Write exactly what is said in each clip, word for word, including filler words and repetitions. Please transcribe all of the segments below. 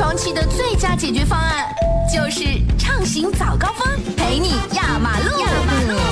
放弃的最佳解决方案，就是畅行早高峰，陪你压马路。压马路。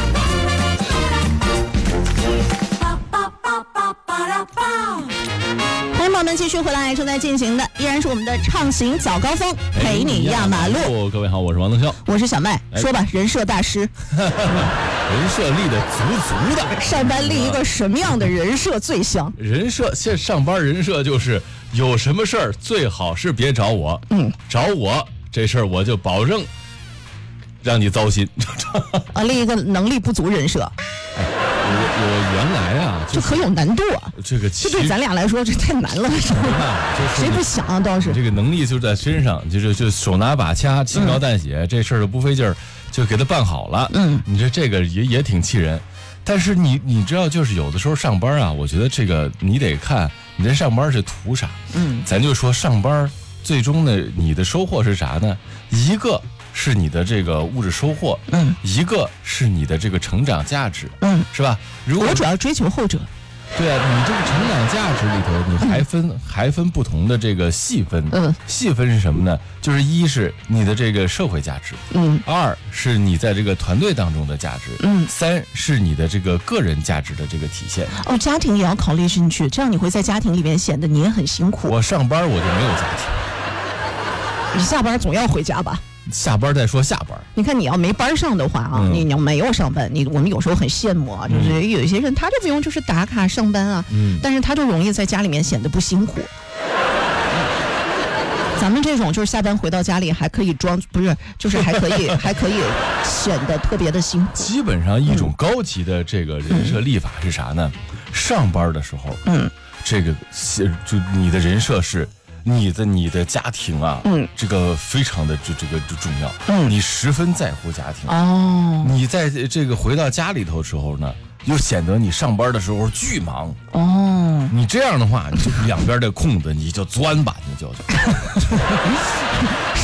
欢迎朋友们继续回来，正在进行的依然是我们的畅行早高峰，陪你压马路。 各位好，我是王登霄， 我是小麦。说吧，人设大师， 人设立得足足的。 上班立一个什么样的人设最香？ 人设现上班人设就是有什么事儿最好是别找我，嗯，找我这事儿我就保证让你糟心。 啊，立一个能力不足人设。 哎，我我原来啊， 这可有难度啊！ 这个这对咱俩来说这太难了，是吧？谁不想啊？倒是这个能力就在身上，就是就手拿把掐，轻描淡写，嗯、这事儿就不费劲儿，就给他办好了。嗯，你这这个也也挺气人。但是你你知道，就是有的时候上班啊，我觉得这个你得看你在上班是图啥。嗯，咱就说上班最终的你的收获是啥呢？一个是你的这个物质收获，嗯，一个是你的这个成长价值，嗯，是吧？如果我主要追求后者。 对啊，你这个成长价值里头，你还分、嗯、还分不同的这个细分，嗯，细分是什么呢？就是一是你的这个社会价值，嗯，二是你在这个团队当中的价值，嗯，三是你的这个个人价值的这个体现。 哦，家庭也要考虑进去，这样你会在家庭里面显得你也很辛苦。 我上班我就没有家庭， 你下班总要回家吧？ 下班再说下班。 你看，你要没班上的话啊，嗯、你你要没有上班，你我们有时候很羡慕啊，就是有一些人他就不用就是打卡上班啊，嗯，但是他就容易在家里面显得不辛苦。咱们这种就是下班回到家里还可以装，不是，就是还可以还可以显得特别的辛苦。 基本上一种高级的这个人设立法是啥呢？嗯、上班的时候，嗯，这个就你的人设是。你的你的家庭啊，嗯，这个非常的这这个重要，嗯，你十分在乎家庭哦。你在这个回到家里头的时候呢，又显得你上班的时候巨忙哦。你这样的话，你就两边的空子你就钻吧，你就。